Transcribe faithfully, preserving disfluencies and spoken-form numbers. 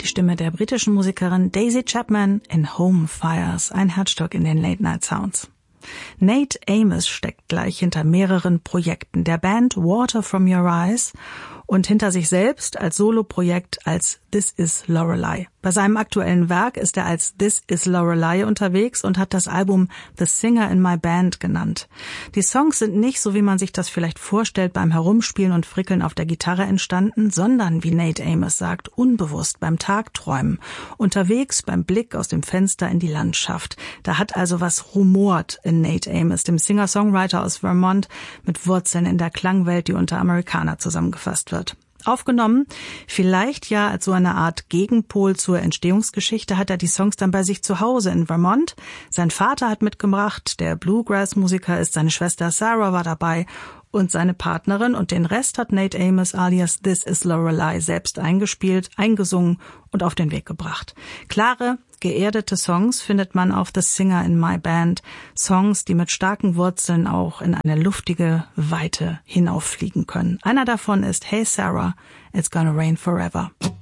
Die Stimme der britischen Musikerin Daisy Chapman in Home Fires, ein Herzstück in den Late Night Sounds. Nate Amos steckt gleich hinter mehreren Projekten der Band Water From Your Eyes und hinter sich selbst als Soloprojekt als This Is Lorelei. Bei seinem aktuellen Werk ist er als This Is Lorelei unterwegs und hat das Album The Singer in My Band genannt. Die Songs sind nicht, so wie man sich das vielleicht vorstellt, beim Herumspielen und Frickeln auf der Gitarre entstanden, sondern, wie Nate Amos sagt, unbewusst beim Tagträumen, unterwegs beim Blick aus dem Fenster in die Landschaft. Da hat also was rumort in Nate Amos, dem Singer-Songwriter aus Vermont, mit Wurzeln in der Klangwelt, die unter Amerikaner zusammengefasst wird. Aufgenommen, vielleicht ja als so eine Art Gegenpol zur Entstehungsgeschichte, hat er die Songs dann bei sich zu Hause in Vermont. Sein Vater hat mitgemacht, der Bluegrass-Musiker ist, seine Schwester Sarah war dabei und seine Partnerin, und den Rest hat Nate Amos alias This Is Lorelei selbst eingespielt, eingesungen und auf den Weg gebracht. Klare, geerdete Songs findet man auf The Singer in My Band, Songs, die mit starken Wurzeln auch in eine luftige Weite hinauffliegen können. Einer davon ist Hey Sarah, It's Gonna Rain Forever.